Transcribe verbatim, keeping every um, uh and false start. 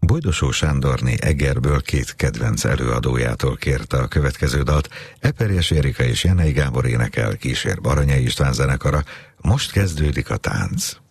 Bojdosó Sándorné Egerből két kedvenc előadójától kérte a következő dalt. Eperjes Érika és Jenei Gábor énekel, kísér Baranyai István zenekara. Most kezdődik a tánc.